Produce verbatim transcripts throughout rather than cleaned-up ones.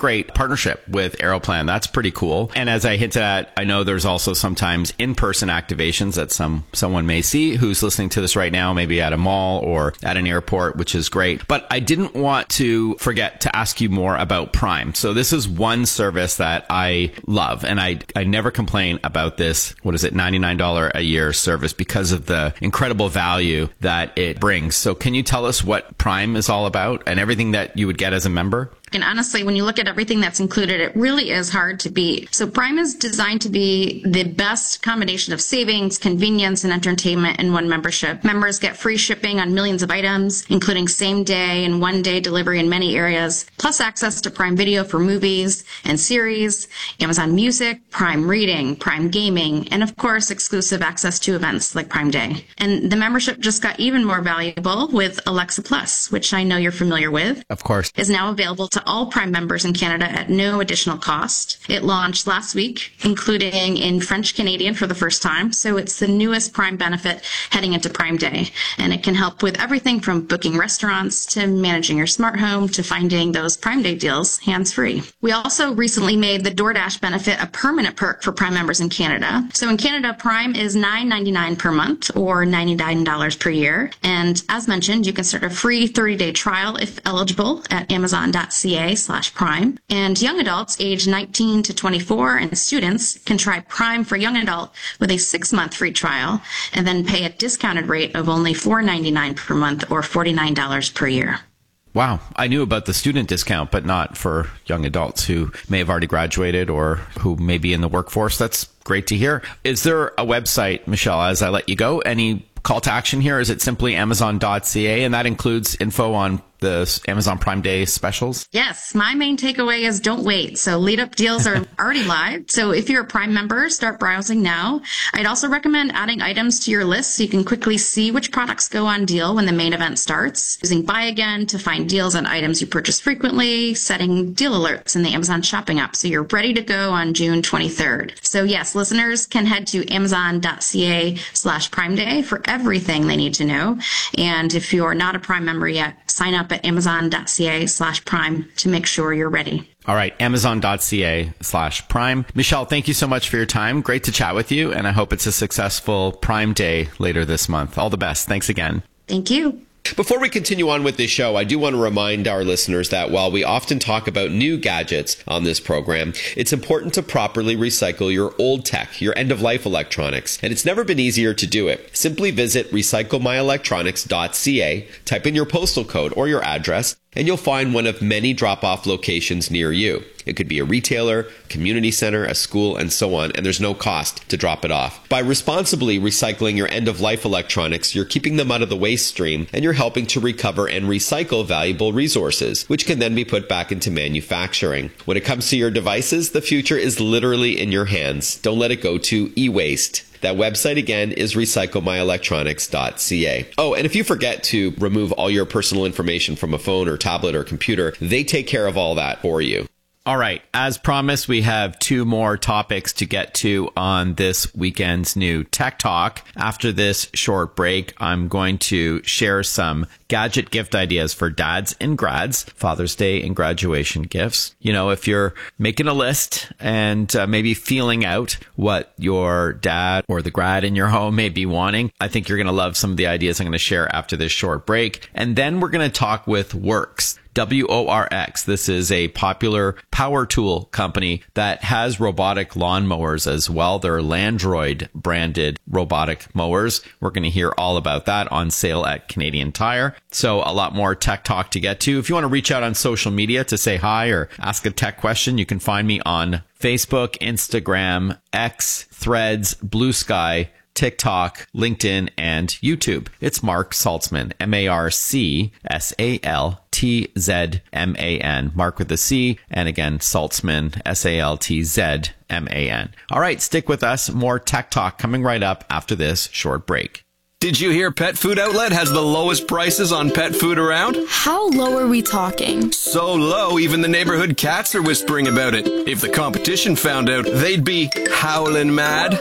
great partnership with Aeroplan. That's pretty cool. And as I hinted at, I know there's also sometimes in-person activations that some someone may see who's listening to this right now, maybe at a mall or at an airport, which is great. But I didn't want to forget to ask you more about Prime. So this is one service that I love, and I, I never complain about this, what is it, ninety-nine dollars a year service because of the incredible value that it brings. So can you tell us what Prime is all about and everything that you would get as a member? And honestly, when you look at everything that's included, it really is hard to beat. So Prime is designed to be the best combination of savings, convenience, and entertainment in one membership. Members get free shipping on millions of items, including same day and one day delivery in many areas, plus access to Prime Video for movies and series, Amazon Music, Prime Reading, Prime Gaming, and of course, exclusive access to events like Prime Day. And the membership just got even more valuable with Alexa Plus, which I know you're familiar with. Of course. Is now available to all Prime members in Canada at no additional cost. It launched last week, including in French Canadian for the first time. So it's the newest Prime benefit heading into Prime Day. And it can help with everything from booking restaurants to managing your smart home to finding those Prime Day deals hands-free. We also recently made the DoorDash benefit a permanent perk for Prime members in Canada. So in Canada, Prime is nine ninety-nine per month or ninety-nine dollars per year. And as mentioned, you can start a free thirty-day trial if eligible at amazon.ca slash Prime. And young adults age nineteen to twenty-four and students can try Prime for young adult with a six-month free trial and then pay a discounted rate of only four ninety-nine per month or forty-nine dollars per year. Wow. I knew about the student discount, but not for young adults who may have already graduated or who may be in the workforce. That's great to hear. Is there a website, Michelle, as I let you go? Any call to action here? Is it simply amazon dot c a? And that includes info on the Amazon Prime Day specials? Yes. My main takeaway is don't wait. So lead up deals are already live. So if you're a Prime member, start browsing now. I'd also recommend adding items to your list so you can quickly see which products go on deal when the main event starts. Using Buy Again to find deals on items you purchase frequently, setting deal alerts in the Amazon shopping app so you're ready to go on June twenty-third. So yes, listeners can head to amazon.ca slash Prime Day for everything they need to know. And if you're not a Prime member yet, sign up at amazon.ca slash Prime to make sure you're ready. All right, amazon.ca slash Prime. Michelle, thank you so much for your time. Great to chat with you, and I hope it's a successful Prime Day later this month. All the best. Thanks again. Thank you. Before we continue on with this show, I do want to remind our listeners that while we often talk about new gadgets on this program, it's important to properly recycle your old tech, your end-of-life electronics, and it's never been easier to do it. Simply visit recycle my electronics dot c a, type in your postal code or your address, and you'll find one of many drop-off locations near you. It could be a retailer, community center, a school, and so on, and there's no cost to drop it off. By responsibly recycling your end-of-life electronics, you're keeping them out of the waste stream, and you're helping to recover and recycle valuable resources, which can then be put back into manufacturing. When it comes to your devices, the future is literally in your hands. Don't let it go to e-waste. That website again is recycle my electronics dot c a. Oh, and if you forget to remove all your personal information from a phone or tablet or computer, they take care of all that for you. All right. As promised, we have two more topics to get to on this weekend's new Tech Talk. After this short break, I'm going to share some gadget gift ideas for dads and grads, Father's Day and graduation gifts. You know, if you're making a list and uh, maybe feeling out what your dad or the grad in your home may be wanting, I think you're going to love some of the ideas I'm going to share after this short break. And then we're going to talk with Worx. W O R X. This is a popular power tool company that has robotic lawnmowers as well. They're Landroid branded robotic mowers. We're going to hear all about that on sale at Canadian Tire. So a lot more tech talk to get to. If you want to reach out on social media to say hi or ask a tech question, you can find me on Facebook, Instagram, X, Threads, Blue Sky, TikTok, LinkedIn, and YouTube. It's Mark Saltzman, M A R C S A L T Z M A N. Mark with a C, and again, Saltzman, S A L T Z M A N. All right, stick with us. More Tech Talk coming right up after this short break. Did you hear Pet Food Outlet has the lowest prices on pet food around? How low are we talking? So low, even the neighborhood cats are whispering about it. If the competition found out, they'd be howling mad.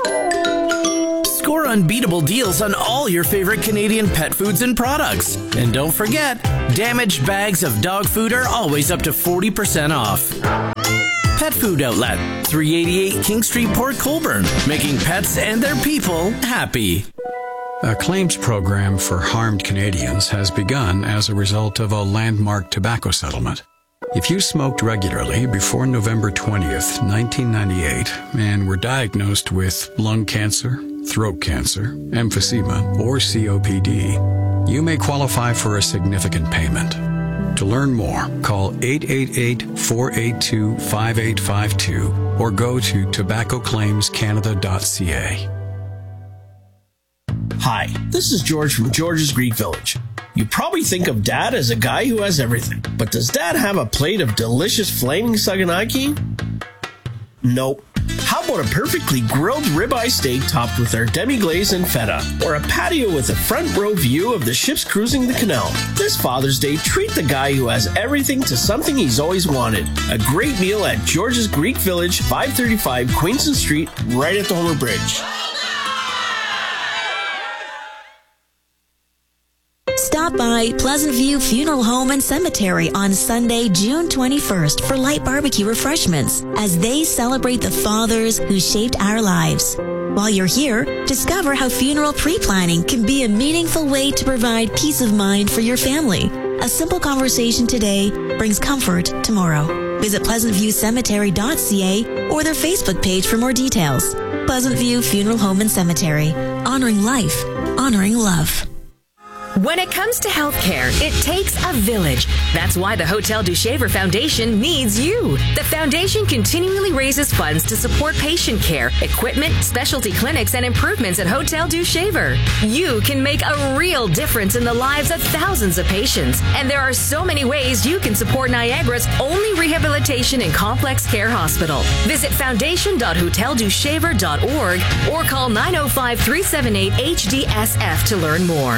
Score unbeatable deals on all your favorite Canadian pet foods and products. And don't forget, damaged bags of dog food are always up to forty percent off. Pet Food Outlet, three eighty-eight King Street, Port Colborne, making pets and their people happy. A claims program for harmed Canadians has begun as a result of a landmark tobacco settlement. If you smoked regularly before November twentieth, nineteen ninety-eight, and were diagnosed with lung cancer, throat cancer, emphysema, or C O P D, you may qualify for a significant payment. To learn more, call eight eight eight, four eight two, five eight five two or go to tobacco claims canada dot c a. Hi, this is George from George's Greek Village. You probably think of Dad as a guy who has everything, but does Dad have a plate of delicious flaming saganaki? Nope. How about a perfectly grilled ribeye steak topped with our demi-glaze and feta? Or a patio with a front row view of the ships cruising the canal? This Father's Day, treat the guy who has everything to something he's always wanted. A great meal at George's Greek Village, five thirty-five Queenston Street, right at the Homer Bridge. Stop by Pleasant View Funeral Home and Cemetery on Sunday, June twenty-first for light barbecue refreshments as they celebrate the fathers who shaped our lives. While you're here, discover how funeral pre-planning can be a meaningful way to provide peace of mind for your family. A simple conversation today brings comfort tomorrow. Visit pleasant view cemetery dot c a or their Facebook page for more details. Pleasant View Funeral Home and Cemetery. Honoring life. Honoring love. When it comes to healthcare, it takes a village. That's why the Hotel du Shaver Foundation needs you. The foundation continually raises funds to support patient care, equipment, specialty clinics, and improvements at Hotel du Shaver. You can make a real difference in the lives of thousands of patients. And there are so many ways you can support Niagara's only rehabilitation and complex care hospital. Visit foundation dot hotel du shaver dot org or call nine oh five, three seven eight, H D S F to learn more.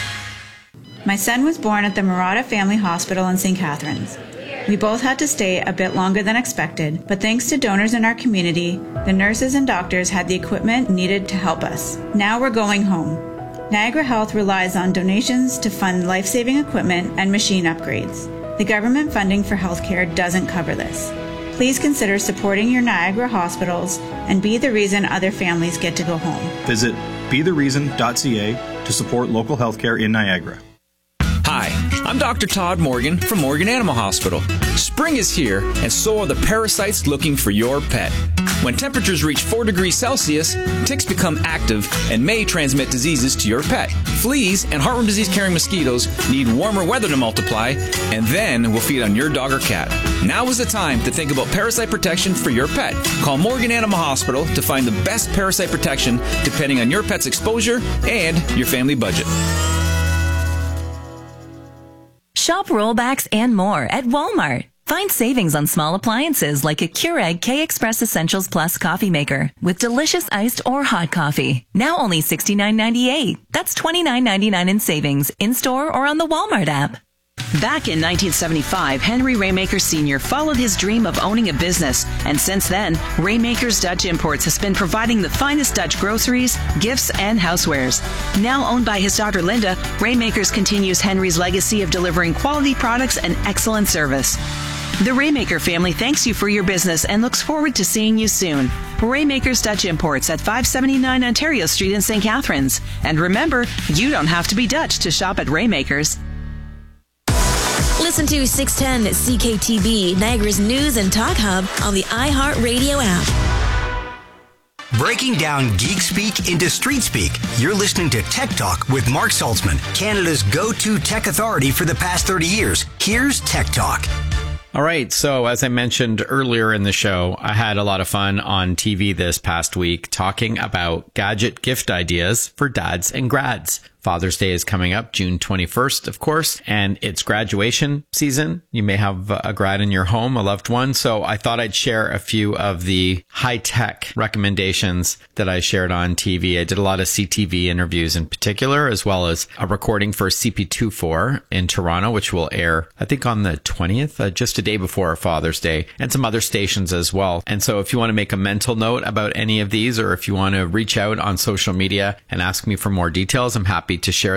My son was born at the Murata Family Hospital in Saint Catharines. We both had to stay a bit longer than expected, but thanks to donors in our community, the nurses and doctors had the equipment needed to help us. Now we're going home. Niagara Health relies on donations to fund life-saving equipment and machine upgrades. The government funding for healthcare doesn't cover this. Please consider supporting your Niagara hospitals and be the reason other families get to go home. Visit be the reason dot c a to support local healthcare in Niagara. Hi, I'm Doctor Todd Morgan from Morgan Animal Hospital. Spring is here, and so are the parasites looking for your pet. When temperatures reach four degrees Celsius, ticks become active and may transmit diseases to your pet. Fleas and heartworm disease-carrying mosquitoes need warmer weather to multiply, and then will feed on your dog or cat. Now is the time to think about parasite protection for your pet. Call Morgan Animal Hospital to find the best parasite protection depending on your pet's exposure and your family budget. Shop rollbacks and more at Walmart. Find savings on small appliances like a Keurig K-Express Essentials Plus coffee maker with delicious iced or hot coffee. Now only sixty-nine ninety-eight. That's twenty-nine ninety-nine in savings in-store or on the Walmart app. Back in nineteen seventy-five, Henry Raymaker Senior followed his dream of owning a business, and since then, Raymaker's Dutch Imports has been providing the finest Dutch groceries, gifts, and housewares. Now owned by his daughter Linda, Raymakers continues Henry's legacy of delivering quality products and excellent service. The Raymaker family thanks you for your business and looks forward to seeing you soon. Raymaker's Dutch Imports at five seventy-nine Ontario Street in Saint Catharines. And remember, you don't have to be Dutch to shop at Raymaker's. Listen to six ten C K T B, Niagara's news and talk hub on the iHeartRadio app. Breaking down geek speak into street speak, you're listening to Tech Talk with Mark Saltzman, Canada's go-to tech authority for the past thirty years. Here's Tech Talk. All right. So as I mentioned earlier in the show, I had a lot of fun on T V this past week talking about gadget gift ideas for dads and grads. Father's Day is coming up June twenty-first, of course, and it's graduation season. You may have a grad in your home, a loved one. So I thought I'd share a few of the high-tech recommendations that I shared on T V. I did a lot of C T V interviews in particular, as well as a recording for C P twenty-four in Toronto, which will air, I think, on the twentieth, uh, just a day before Father's Day, and some other stations as well. And so if you want to make a mental note about any of these, or if you want to reach out on social media and ask me for more details, I'm happy to share them.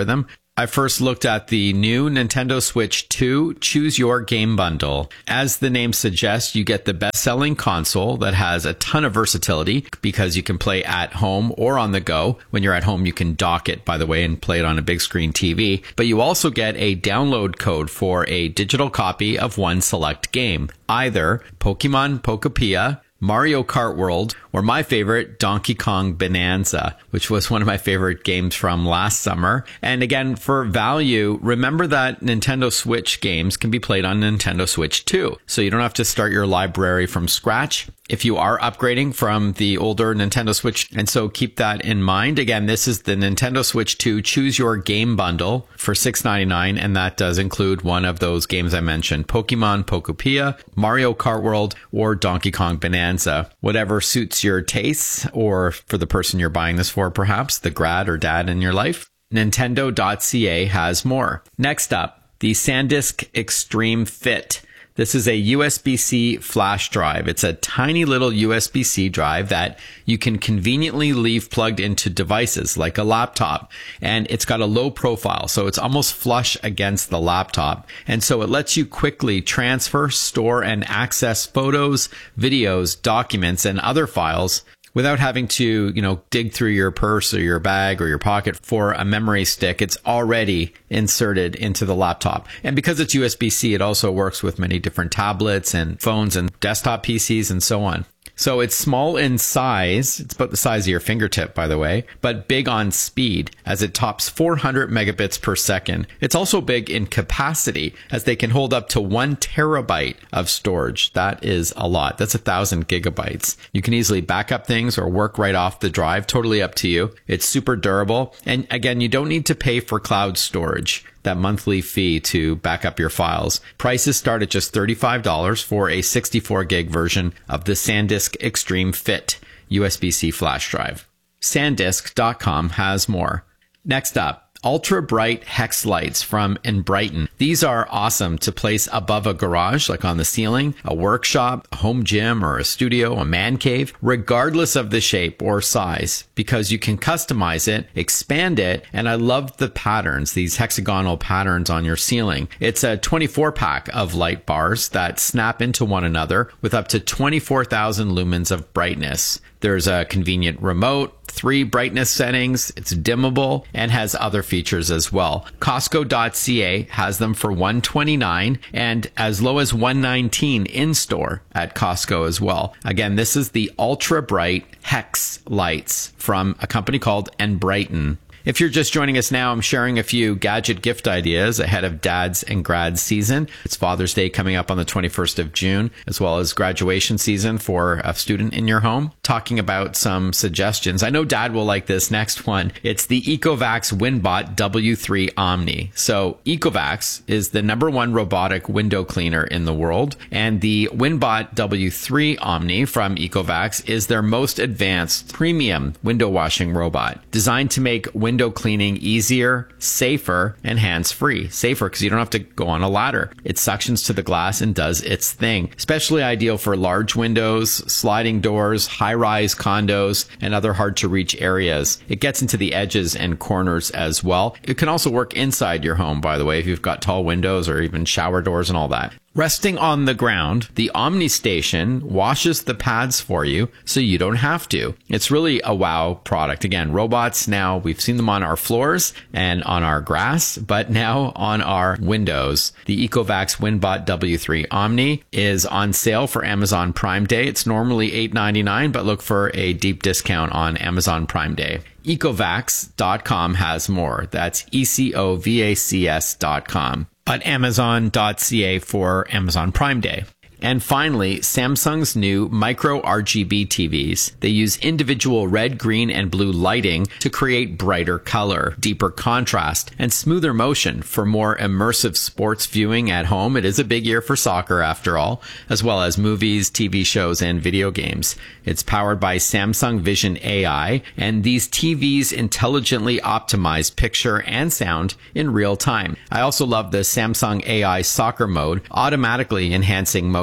I first looked at the new Nintendo Switch two Choose Your Game Bundle. As the name suggests, you get the best-selling console that has a ton of versatility because you can play at home or on the go. When you're at home, you can dock it, by the way, and play it on a big screen T V. But you also get a download code for a digital copy of one select game, either Pokemon Pokopia, Mario Kart World, or my favorite, Donkey Kong Bonanza, which was one of my favorite games from last summer. And again, for value, remember that Nintendo Switch games can be played on Nintendo Switch two. So you don't have to start your library from scratch if you are upgrading from the older Nintendo Switch. And so keep that in mind. Again, this is the Nintendo Switch two Choose Your Game Bundle for six ninety-nine, and that does include one of those games I mentioned, Pokemon Pokopia, Mario Kart World, or Donkey Kong Bonanza. Whatever suits your tastes, or for the person you're buying this for, perhaps, the grad or dad in your life. Nintendo dot C A has more. Next up, the SanDisk Extreme Fit. This is a U S B C flash drive. It's a tiny little U S B C drive that you can conveniently leave plugged into devices like a laptop. And it's got a low profile, so it's almost flush against the laptop. And so it lets you quickly transfer, store, and access photos, videos, documents, and other files without having to, you know, dig through your purse or your bag or your pocket for a memory stick. It's already inserted into the laptop. And because it's U S B C, it also works with many different tablets and phones and desktop P Cs and so on. So it's small in size. It's about the size of your fingertip, by the way, but big on speed as it tops four hundred megabits per second. It's also big in capacity as they can hold up to one terabyte of storage. That is a lot. That's a thousand gigabytes. You can easily back up things or work right off the drive. Totally up to you. It's super durable. And again, you don't need to pay for cloud storage, that monthly fee to back up your files. Prices start at just thirty-five dollars for a sixty-four gig version of the SanDisk Extreme Fit U S B C flash drive. SanDisk dot com has more. Next up, ultra bright hex lights from Enbrighten. These are awesome to place above a garage, like on the ceiling, a workshop, a home gym, or a studio, a man cave, regardless of the shape or size, because you can customize it, expand it, and I love the patterns, these hexagonal patterns on your ceiling. It's a twenty-four pack of light bars that snap into one another with up to twenty-four thousand lumens of brightness. There's a convenient remote, three brightness settings, it's dimmable, and has other features as well. Costco dot C A has them for one hundred twenty-nine dollars and as low as one hundred nineteen dollars in store at Costco as well. Again, this is the ultra bright hex lights from a company called Enbrighten. If you're just joining us now, I'm sharing a few gadget gift ideas ahead of dads and grads season. It's Father's Day coming up on the twenty-first of June, as well as graduation season for a student in your home. Talking about some suggestions. I know Dad will like this next one. It's the Ecovacs WinBot W three Omni. So Ecovacs is the number one robotic window cleaner in the world, and the WinBot W three Omni from Ecovacs is their most advanced premium window washing robot, designed to make window window cleaning easier, safer, and hands-free. Safer because you don't have to go on a ladder. It suctions to the glass and does its thing. Especially ideal for large windows, sliding doors, high-rise condos, and other hard-to-reach areas. It gets into the edges and corners as well. It can also work inside your home, by the way, if you've got tall windows or even shower doors and all that. Resting on the ground, the Omni Station washes the pads for you so you don't have to. It's really a wow product. Again, robots now, we've seen them on our floors and on our grass, but now on our windows. The Ecovacs WinBot W three Omni is on sale for Amazon Prime Day. It's normally eight ninety-nine, but look for a deep discount on Amazon Prime Day. Ecovacs dot com has more. That's E C O V A C S dot com. But Amazon dot C A for Amazon Prime Day. And finally, Samsung's new micro R G B T Vs. They use individual red, green, and blue lighting to create brighter color, deeper contrast, and smoother motion for more immersive sports viewing at home. It is a big year for soccer, after all, as well as movies, T V shows, and video games. It's powered by Samsung Vision A I, and these T Vs intelligently optimize picture and sound in real time. I also love the Samsung A I soccer mode, automatically enhancing motion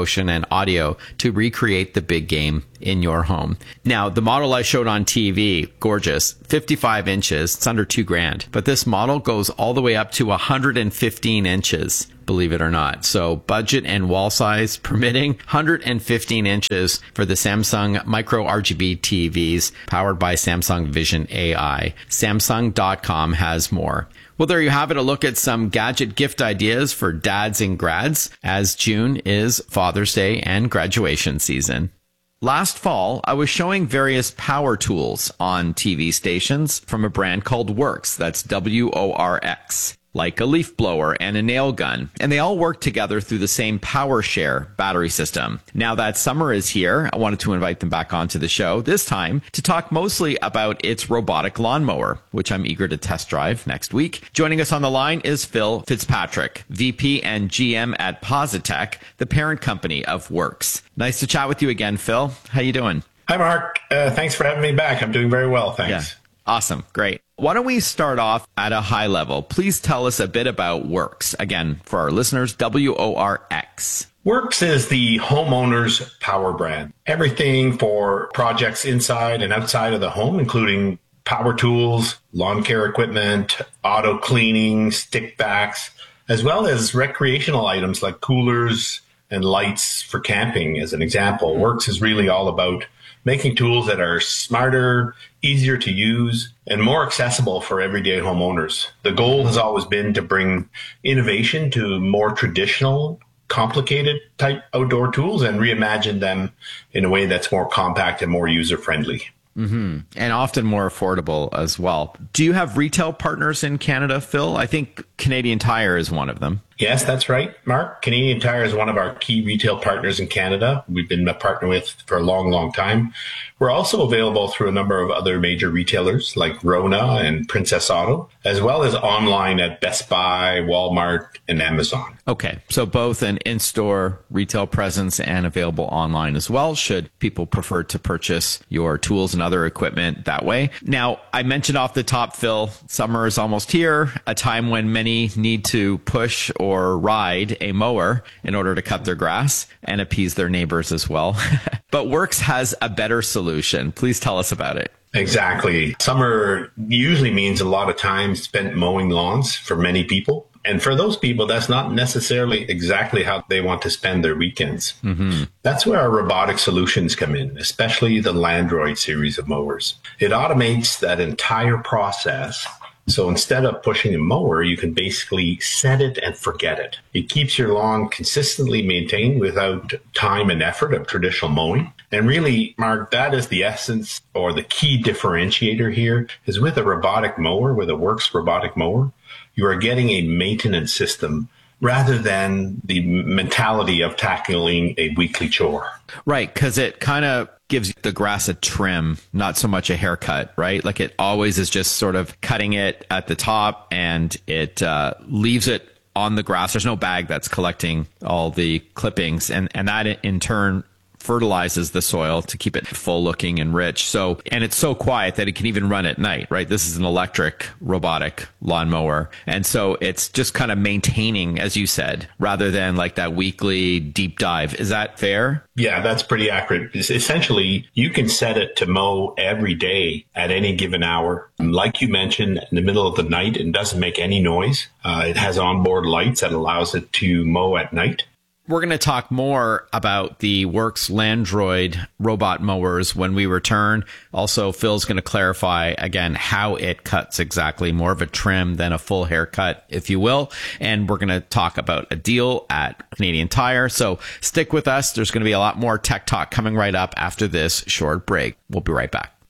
motion, and audio to recreate the big game in your home. Now, the model I showed on T V, gorgeous, fifty-five inches, it's under two grand, but this model goes all the way up to one hundred fifteen inches, believe it or not. So budget and wall size permitting, one hundred fifteen inches for the Samsung Micro R G B T Vs powered by Samsung Vision A I. Samsung dot com has more. Well, there you have it, a look at some gadget gift ideas for dads and grads, as June is Father's Day and graduation season. Last fall, I was showing various power tools on T V stations from a brand called Worx, that's W O R X, like a leaf blower and a nail gun, and they all work together through the same PowerShare battery system. Now that summer is here, I wanted to invite them back onto the show, this time to talk mostly about its robotic lawnmower, which I'm eager to test drive next week. Joining us on the line is Phil Fitzpatrick, V P and G M at Positech, the parent company of Worx. Nice to chat with you again, Phil. How you doing? Hi, Mark. Uh, thanks for having me back. I'm doing very well, thanks. Yeah. Awesome. Great. Why don't we start off at a high level? Please tell us a bit about Worx. Again, for our listeners, W O R X. Worx is the homeowner's power brand. Everything for projects inside and outside of the home, including power tools, lawn care equipment, auto cleaning, stick backs, as well as recreational items like coolers and lights for camping, as an example. Worx is really all about making tools that are smarter, easier to use, and more accessible for everyday homeowners. The goal has always been to bring innovation to more traditional, complicated type outdoor tools and reimagine them in a way that's more compact and more user-friendly. Mm-hmm. And often more affordable as well. Do you have retail partners in Canada, Phil? I think Canadian Tire is one of them. Yes, that's right, Mark. Canadian Tire is one of our key retail partners in Canada. We've been a partner with for a long, long time. We're also available through a number of other major retailers like Rona and Princess Auto, as well as online at Best Buy, Walmart, and Amazon. Okay, so both an in-store retail presence and available online as well, should people prefer to purchase your tools and other equipment that way. Now, I mentioned off the top, Phil, summer is almost here, a time when many need to push or ride a mower in order to cut their grass and appease their neighbors as well. But Worx has a better solution. Please tell us about it. Exactly. Summer usually means a lot of time spent mowing lawns for many people. And for those people, that's not necessarily exactly how they want to spend their weekends. Mm-hmm. That's where our robotic solutions come in, especially the Landroid series of mowers. It automates that entire process. So instead of pushing a mower, you can basically set it and forget it. It keeps your lawn consistently maintained without time and effort of traditional mowing. And really, Mark, that is the essence or the key differentiator here is with a robotic mower, with a Worx robotic mower, you are getting a maintenance system rather than the mentality of tackling a weekly chore. Right, because it kind of gives the grass a trim, not so much a haircut, right? Like it always is just sort of cutting it at the top and it uh, leaves it on the grass. There's no bag that's collecting all the clippings, and, and that in turn fertilizes the soil to keep it full looking and rich. So, and it's so quiet that it can even run at night, right? This is an electric robotic lawnmower. And so it's just kind of maintaining, as you said, rather than like that weekly deep dive. Is that fair? Yeah, that's pretty accurate. It's essentially, you can set it to mow every day at any given hour. Like you mentioned, in the middle of the night, it doesn't make any noise. Uh, it has onboard lights that allows it to mow at night. We're going to talk more about the Worx Landroid robot mowers when we return. Also, Phil's going to clarify again how it cuts exactly, more of a trim than a full haircut, if you will. And we're going to talk about a deal at Canadian Tire. So stick with us. There's going to be a lot more tech talk coming right up after this short break. We'll be right back.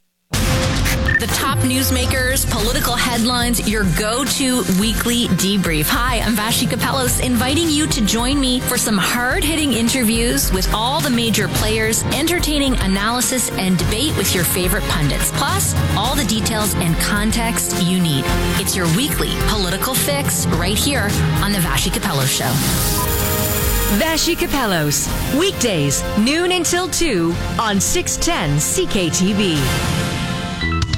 The top newsmakers, political headlines, your go-to weekly debrief. Hi, I'm Vashi Kapellos, inviting you to join me for some hard-hitting interviews with all the major players, entertaining analysis and debate with your favorite pundits. Plus, all the details and context you need. It's your weekly political fix right here on The Vashi Kapellos Show. Vashi Kapellos, weekdays, noon until two on six ten C K T V.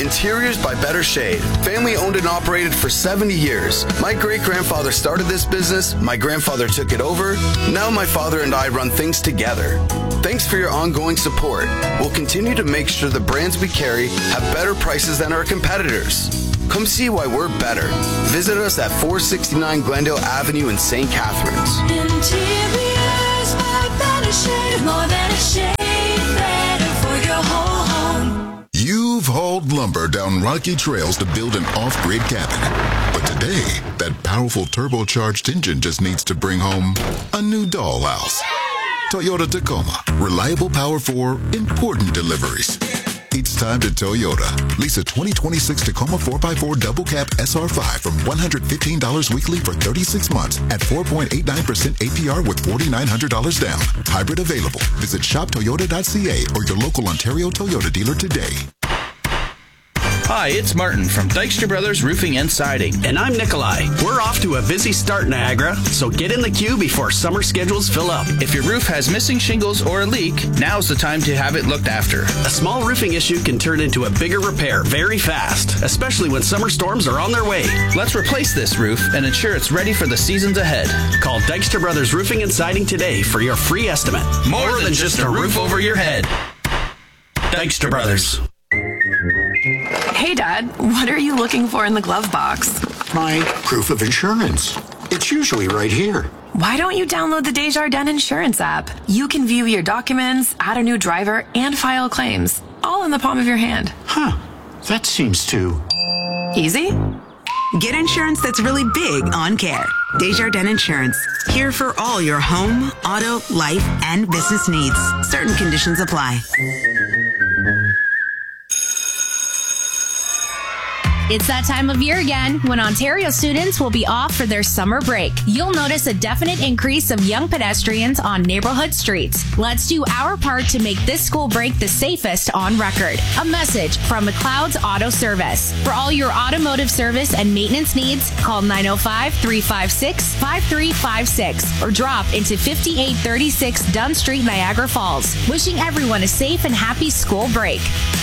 Interiors by Better Shade. Family owned and operated for seventy years. My great-grandfather started this business, my grandfather took it over, now my father and I run things together. Thanks for your ongoing support. We'll continue to make sure the brands we carry have better prices than our competitors. Come see why we're better. Visit us at four sixty-nine Glendale Avenue in Saint Catharines. Interiors by Better Shade. More than a shade, better for your whole home. You've hauled lumber down rocky trails to build an off-grid cabin. But today, that powerful turbocharged engine just needs to bring home a new dollhouse. Toyota Tacoma. Reliable power for important deliveries. It's time to Toyota. Lease a twenty twenty-six Tacoma four by four Double Cab S R five from one hundred fifteen dollars weekly for thirty-six months at four point eight nine percent A P R with four thousand nine hundred dollars down. Hybrid available. Visit shop toyota dot c a or your local Ontario Toyota dealer today. Hi, it's Martin from Dykstra Brothers Roofing and Siding. And I'm Nikolai. We're off to a busy start, Niagara, so get in the queue before summer schedules fill up. If your roof has missing shingles or a leak, now's the time to have it looked after. A small roofing issue can turn into a bigger repair very fast, especially when summer storms are on their way. Let's replace this roof and ensure it's ready for the seasons ahead. Call Dykstra Brothers Roofing and Siding today for your free estimate. More, More than, than just a roof over your head. Dykstra Brothers. Hey, Dad, what are you looking for in the glove box? My proof of insurance. It's usually right here. Why don't you download the Desjardins Insurance app? You can view your documents, add a new driver, and file claims, all in the palm of your hand. Huh. That seems too... easy? Get insurance that's really big on care. Desjardins Insurance. Here for all your home, auto, life, and business needs. Certain conditions apply. It's that time of year again when Ontario students will be off for their summer break. You'll notice a definite increase of young pedestrians on neighborhood streets. Let's do our part to make this school break the safest on record. A message from McLeod's Auto Service. For all your automotive service and maintenance needs, call nine oh five, three five six, five three five six or drop into fifty-eight thirty-six Dunn Street, Niagara Falls. Wishing everyone a safe and happy school break.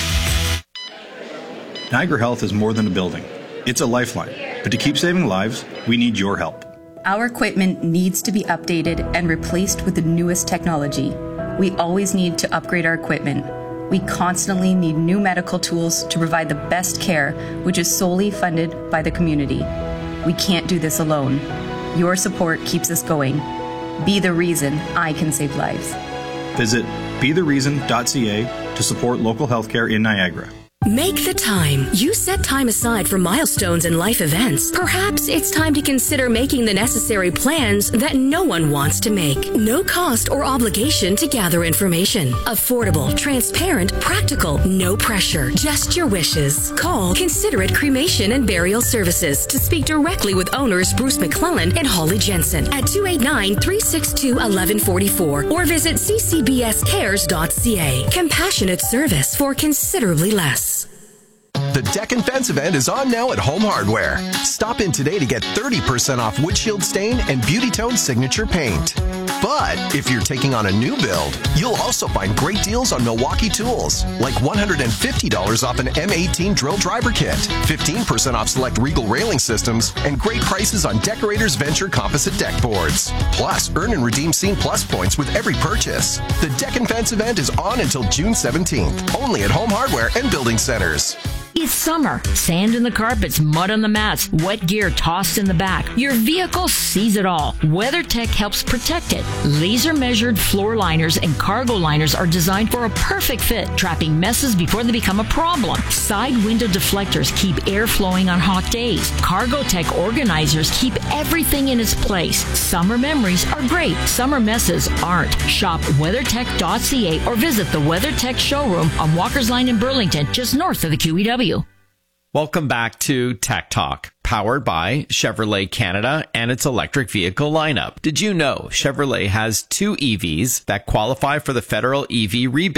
Niagara Health is more than a building. It's a lifeline. But to keep saving lives, we need your help. Our equipment needs to be updated and replaced with the newest technology. We always need to upgrade our equipment. We constantly need new medical tools to provide the best care, which is solely funded by the community. We can't do this alone. Your support keeps us going. Be the reason I can save lives. Visit be the reason dot c a to support local healthcare in Niagara. Make the time. You set time aside for milestones and life events. Perhaps it's time to consider making the necessary plans that no one wants to make. No cost or obligation to gather information. Affordable, transparent, practical, no pressure. Just your wishes. Call Considerate Cremation and Burial Services to speak directly with owners Bruce McClellan and Holly Jensen at two eight nine, three six two, one one four four or visit c c b s cares dot c a. Compassionate service for considerably less. The Deck and Fence event is on now at Home Hardware. Stop in today to get thirty percent off windshield stain and Beauty Tone signature paint. But if you're taking on a new build, you'll also find great deals on Milwaukee tools, like one hundred fifty dollars off an M eighteen drill driver kit, fifteen percent off select Regal railing systems, and great prices on Decorators Venture composite deck boards. Plus, earn and redeem Scene Plus points with every purchase. The Deck and Fence event is on until June seventeenth, only at Home Hardware and Building Centers. It's summer. Sand in the carpets, mud on the mats, wet gear tossed in the back. Your vehicle sees it all. WeatherTech helps protect it. Laser-measured floor liners and cargo liners are designed for a perfect fit, trapping messes before they become a problem. Side window deflectors keep air flowing on hot days. CargoTech organizers keep everything in its place. Summer memories are great. Summer messes aren't. Shop weathertech dot c a or visit the WeatherTech showroom on Walker's Line in Burlington, just north of the Q E W. Welcome back to Tech Talk, powered by Chevrolet Canada and its electric vehicle lineup. Did you know Chevrolet has two E Vs that qualify for the federal E V rebate?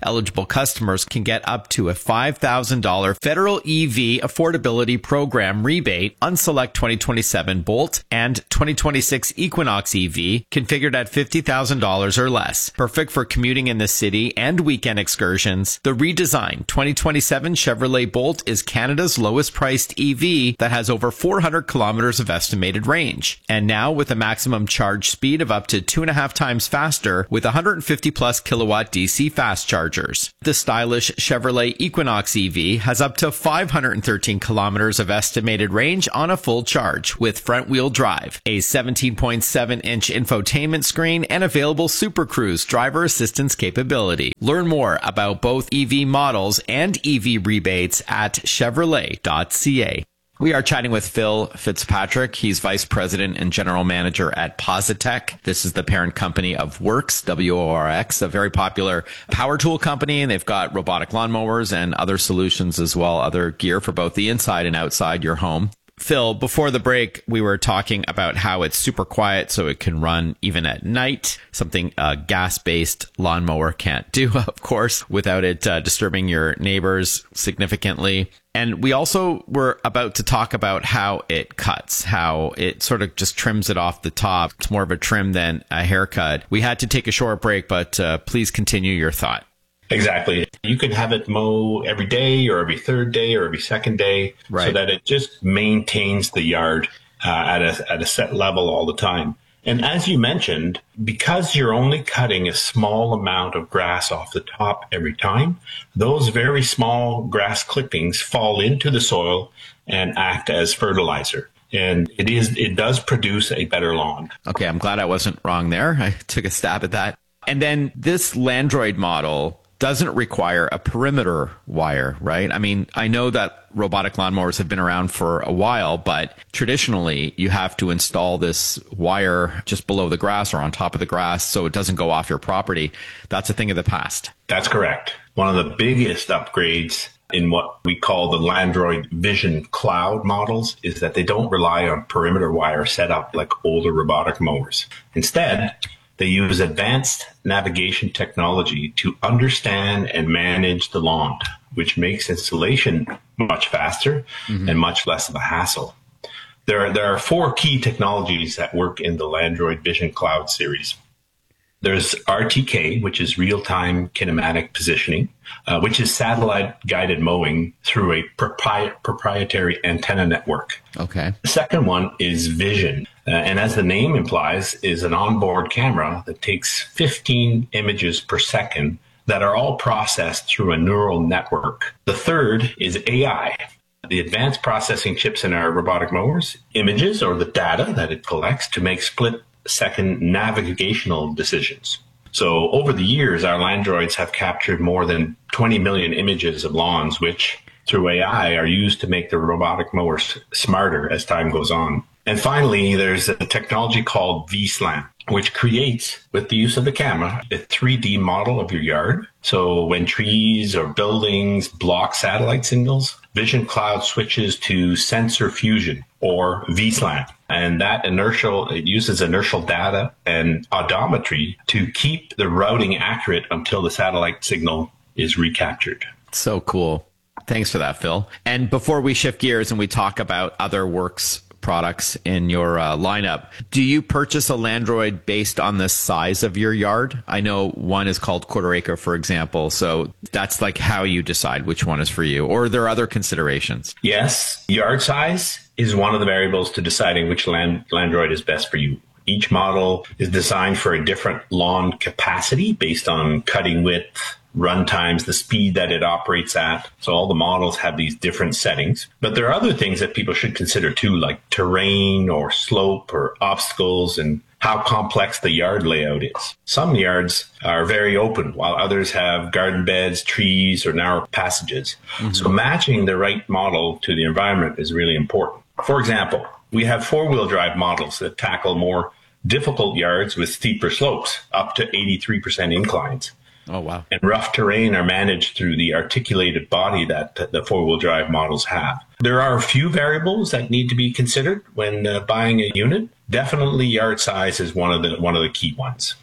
Eligible customers can get up to a five thousand dollars federal E V affordability program rebate on select twenty twenty-seven Bolt and twenty twenty-six Equinox E V configured at fifty thousand dollars or less. Perfect for commuting in the city and weekend excursions. The redesigned twenty twenty-seven Chevrolet Bolt is Canada's lowest priced E V that has over four hundred kilometers of estimated range. And now with a maximum charge speed of up to two and a half times faster with one hundred fifty plus kilowatt D C fast chargers. The stylish Chevrolet Equinox E V has up to five hundred thirteen kilometers of estimated range on a full charge with front wheel drive, a seventeen point seven inch infotainment screen, and available Super Cruise driver assistance capability. Learn more about both E V models and E V rebates at chevrolet dot c a. We are chatting with Phil Fitzpatrick. He's Vice President and General Manager at Positech. This is the parent company of Worx, W O R X, a very popular power tool company. And they've got robotic lawnmowers and other solutions as well, other gear for both the inside and outside your home. Phil, before the break, we were talking about how it's super quiet, so it can run even at night, something a gas-based lawnmower can't do, of course, without it uh, disturbing your neighbors significantly. And we also were about to talk about how it cuts, how it sort of just trims it off the top. It's more of a trim than a haircut. We had to take a short break, but uh, please continue your thought. Exactly. You can have it mow every day or every third day or every second day, right, so that it just maintains the yard uh, at a at a set level all the time. And as you mentioned, because you're only cutting a small amount of grass off the top every time, those very small grass clippings fall into the soil and act as fertilizer. And it is it does produce a better lawn. Okay, I'm glad I wasn't wrong there. I took a stab at that. And then this Landroid model doesn't require a perimeter wire, right? I mean, I know that robotic lawnmowers have been around for a while, but traditionally you have to install this wire just below the grass or on top of the grass so it doesn't go off your property. That's a thing of the past. That's correct. One of the biggest upgrades in what we call the Landroid Vision Cloud models is that they don't rely on perimeter wire setup like older robotic mowers. Instead, they use advanced navigation technology to understand and manage the lawn, which makes installation much faster mm-hmm. and much less of a hassle. There are, there are four key technologies that work in the Landroid Vision Cloud series. There's R T K, which is real-time kinematic positioning, uh, which is satellite-guided mowing through a propri- proprietary antenna network. Okay. The second one is Vision, uh, and as the name implies, is an onboard camera that takes fifteen images per second that are all processed through a neural network. The third is A I. The advanced processing chips in our robotic mowers, images or the data that it collects to make split second navigational decisions. So over the years, our Landroids have captured more than twenty million images of lawns, which through A I are used to make the robotic mowers smarter as time goes on. And finally, there's a technology called V SLAM, which creates, with the use of the camera, a three D model of your yard. So when trees or buildings block satellite signals, Vision Cloud switches to sensor fusion, or V SLAM. And that inertial, it uses inertial data and odometry to keep the routing accurate until the satellite signal is recaptured. So cool. Thanks for that, Phil. And before we shift gears and we talk about other Worx products in your uh, lineup, do you purchase a Landroid based on the size of your yard? I know one is called quarter acre, for example. So that's like how you decide which one is for you, or are there other considerations? Yes, yard size is one of the variables to deciding which land, Landroid is best for you. Each model is designed for a different lawn capacity based on cutting width, run times, the speed that it operates at. So all the models have these different settings. But there are other things that people should consider too, like terrain or slope or obstacles and how complex the yard layout is. Some yards are very open, while others have garden beds, trees, or narrow passages. Mm-hmm. So matching the right model to the environment is really important. For example, we have four-wheel drive models that tackle more difficult yards with steeper slopes, up to eighty-three percent inclines. Oh, wow. And rough terrain are managed through the articulated body that the four-wheel drive models have. There are a few variables that need to be considered when uh, buying a unit. Definitely yard size is one of the one of the key ones.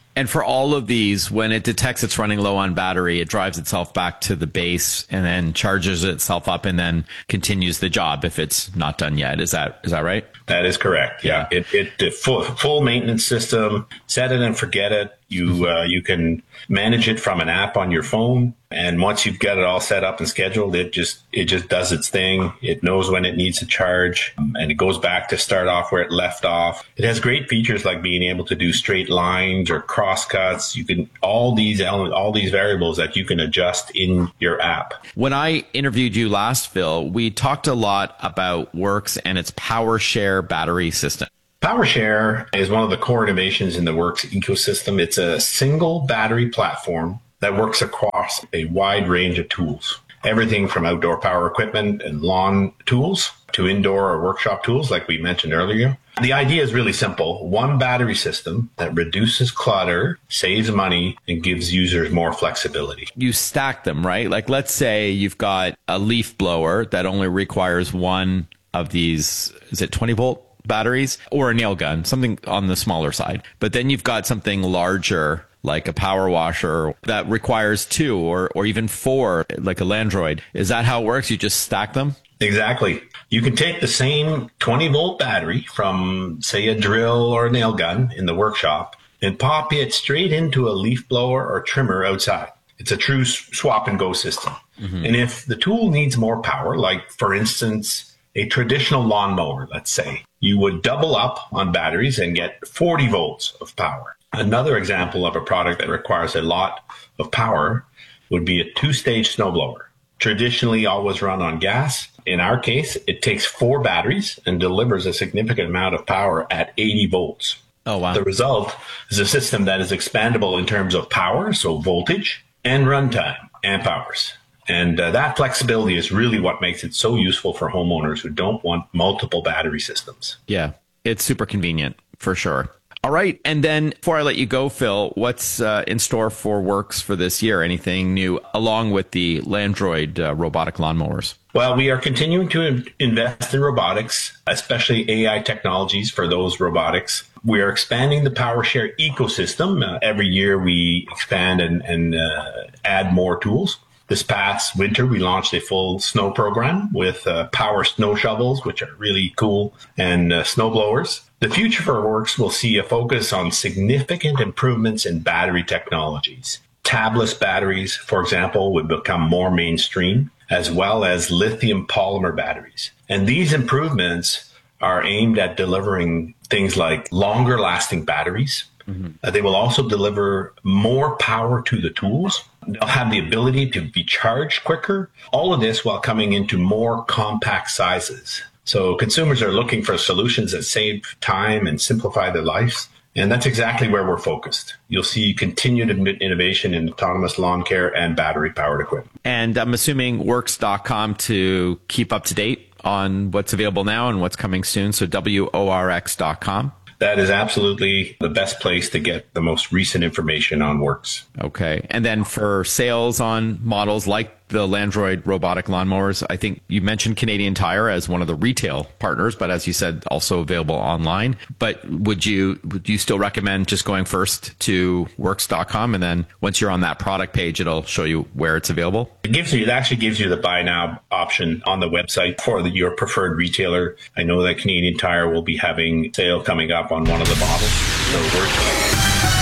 And for all of these, when it detects it's running low on battery, it drives itself back to the base and then charges itself up and then continues the job if it's not done yet. Is that is that right? That is correct. Yeah, yeah. It, it it full full maintenance system. Set it and forget it. You uh, you can manage it from an app on your phone, and once you've got it all set up and scheduled, it just it just does its thing. It knows when it needs to charge, and it goes back to start off where it left off. It has great features like being able to do straight lines or cross cuts. You can all these elements, all these variables that you can adjust in your app. When I interviewed you last, Phil, we talked a lot about Works and its PowerShare battery system. PowerShare is one of the core innovations in the Works ecosystem. It's a single battery platform that works across a wide range of tools. Everything from outdoor power equipment and lawn tools to indoor or workshop tools, like we mentioned earlier. The idea is really simple. One battery system that reduces clutter, saves money, and gives users more flexibility. You stack them, right? Like, let's say you've got a leaf blower that only requires one of these, is it twenty volt? Batteries, or a nail gun, something on the smaller side. But then you've got something larger like a power washer that requires two or, or even four, like a Landroid. Is that how it works? You just stack them? Exactly. You can take the same twenty volt battery from, say, a drill or a nail gun in the workshop and pop it straight into a leaf blower or trimmer outside. It's a true swap and go system. Mm-hmm. And if the tool needs more power, like, for instance, a traditional lawnmower, let's say, you would double up on batteries and get forty volts of power. Another example of a product that requires a lot of power would be a two-stage snowblower. Traditionally always run on gas. In our case, it takes four batteries and delivers a significant amount of power at eighty volts. Oh, wow. The result is a system that is expandable in terms of power, so voltage, and runtime, amp hours. And uh, that flexibility is really what makes it so useful for homeowners who don't want multiple battery systems. Yeah, it's super convenient for sure. All right. And then before I let you go, Phil, what's uh, in store for Works for this year? Anything new along with the Landroid uh, robotic lawnmowers? Well, we are continuing to invest in robotics, especially A I technologies for those robotics. We are expanding the PowerShare ecosystem. Uh, every year we expand and, and uh, add more tools. This past winter, we launched a full snow program with uh, power snow shovels, which are really cool, and uh, snow blowers. The future for Works will see a focus on significant improvements in battery technologies. Tabless batteries, for example, would become more mainstream, as well as lithium polymer batteries. And these improvements are aimed at delivering things like longer lasting batteries. Mm-hmm. Uh, they will also deliver more power to the tools. They'll have the ability to be charged quicker. All of this while coming into more compact sizes. So consumers are looking for solutions that save time and simplify their lives. And that's exactly where we're focused. You'll see continued innovation in autonomous lawn care and battery-powered equipment. And I'm assuming works dot com to keep up to date on what's available now and what's coming soon. So W O R X dot com. That is absolutely the best place to get the most recent information on Works. Okay. And then for sales on models like the Landroid robotic lawnmowers, I think you mentioned Canadian Tire as one of the retail partners, but as you said, also available online. But would you would you still recommend just going first to works dot com, and then once you're on that product page, it'll show you where it's available? It gives you, it actually gives you the buy now option on the website for the, your preferred retailer. I know that Canadian Tire will be having sale coming up on one of the models. So we're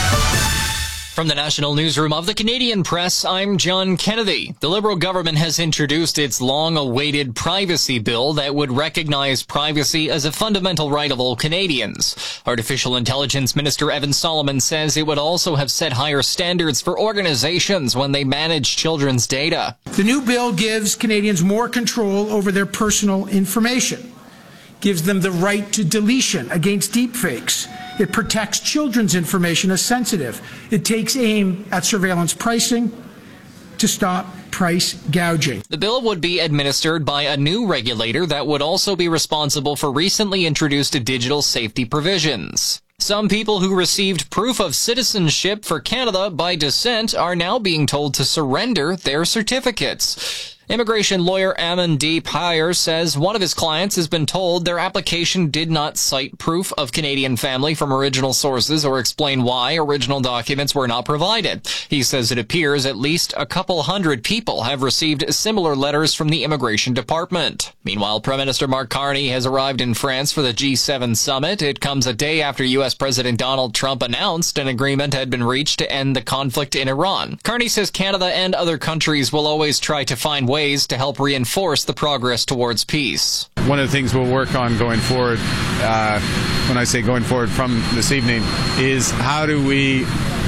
From the National Newsroom of the Canadian Press, I'm John Kennedy. The Liberal government has introduced its long-awaited privacy bill that would recognize privacy as a fundamental right of all Canadians. Artificial Intelligence Minister Evan Solomon says it would also have set higher standards for organizations when they manage children's data. The new bill gives Canadians more control over their personal information, gives them the right to deletion against deepfakes. It protects children's information as sensitive. It takes aim at surveillance pricing to stop price gouging. The bill would be administered by a new regulator that would also be responsible for recently introduced digital safety provisions. Some people who received proof of citizenship for Canada by descent are now being told to surrender their certificates. Immigration lawyer Amandeep Iyer says one of his clients has been told their application did not cite proof of Canadian family from original sources or explain why original documents were not provided. He says it appears at least a couple hundred people have received similar letters from the Immigration Department. Meanwhile, Prime Minister Mark Carney has arrived in France for the G seven summit. It comes a day after U S President Donald Trump announced an agreement had been reached to end the conflict in Iran. Carney says Canada and other countries will always try to find ways to help reinforce the progress towards peace. One of the things we'll work on going forward, uh, when I say going forward from this evening, is how do we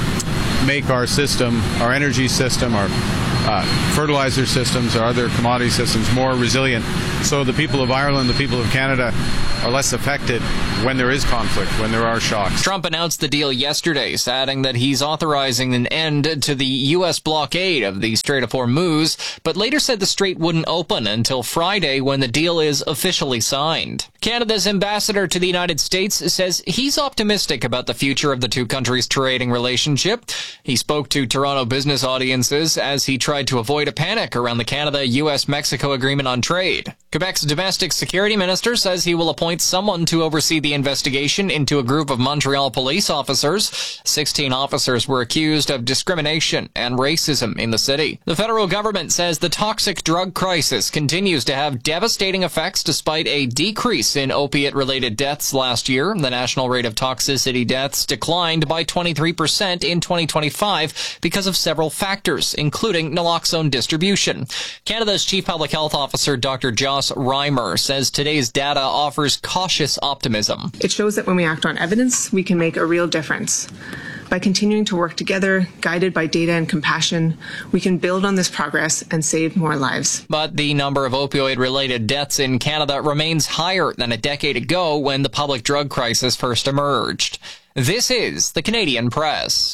make our system, our energy system, our uh, fertilizer systems, our other commodity systems more resilient, so the people of Ireland, the people of Canada are less affected when there is conflict, when there are shocks. Trump announced the deal yesterday, adding that he's authorizing an end to the U S blockade of the Strait of Hormuz, but later said the strait wouldn't open until Friday when the deal is officially signed. Canada's ambassador to the United States says he's optimistic about the future of the two countries' trading relationship. He spoke to Toronto business audiences as he tried to avoid a panic around the Canada-U S Mexico agreement on trade. Quebec's domestic security minister says he will appoint someone to oversee the investigation into a group of Montreal police officers. Sixteen officers were accused of discrimination and racism in the city. The federal government says the toxic drug crisis continues to have devastating effects despite a decrease in opiate-related deaths last year. The national rate of toxicity deaths declined by twenty-three percent in twenty twenty-five because of several factors, including naloxone distribution. Canada's Chief Public Health Officer, Doctor Joss Reimer, says today's data offers cautious optimism. It shows that when we act on evidence, we can make a real difference. By continuing to work together, guided by data and compassion, we can build on this progress and save more lives. But the number of opioid-related deaths in Canada remains higher than a decade ago when the public drug crisis first emerged. This is the Canadian Press.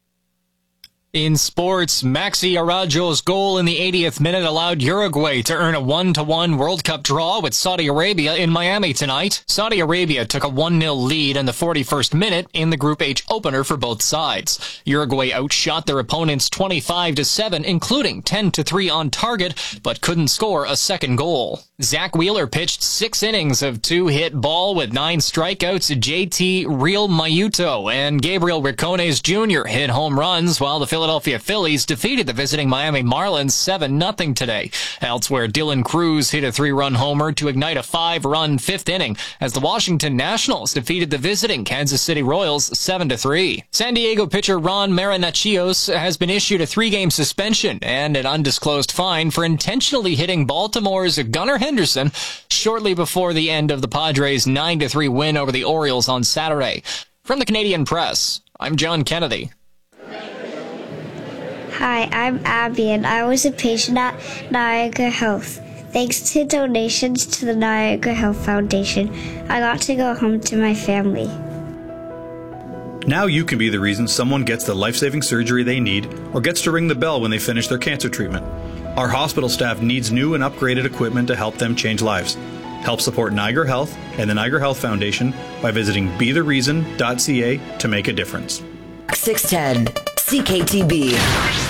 In sports, Maxi Araujo's goal in the eightieth minute allowed Uruguay to earn a one to one World Cup draw with Saudi Arabia in Miami tonight. Saudi Arabia took a one nil lead in the forty-first minute in the Group H opener for both sides. Uruguay outshot their opponents twenty-five to seven, including ten to three on target, but couldn't score a second goal. Zach Wheeler pitched six innings of two-hit ball with nine strikeouts. J T Real Mayuto and Gabriel Ricones Junior hit home runs, while the Philadelphia Phillies defeated the visiting Miami Marlins seven nothing today. Elsewhere, Dylan Cruz hit a three-run homer to ignite a five-run fifth inning as the Washington Nationals defeated the visiting Kansas City Royals seven to three. San Diego pitcher Ron Marinaccios has been issued a three-game suspension and an undisclosed fine for intentionally hitting Baltimore's Gunnar Henderson shortly before the end of the Padres' nine to three win over the Orioles on Saturday. From the Canadian Press, I'm John Kennedy. Hi, I'm Abby, and I was a patient at Niagara Health. Thanks to donations to the Niagara Health Foundation, I got to go home to my family. Now you can be the reason someone gets the life-saving surgery they need or gets to ring the bell when they finish their cancer treatment. Our hospital staff needs new and upgraded equipment to help them change lives. Help support Niagara Health and the Niagara Health Foundation by visiting be the reason dot c a to make a difference. six ten C K T B.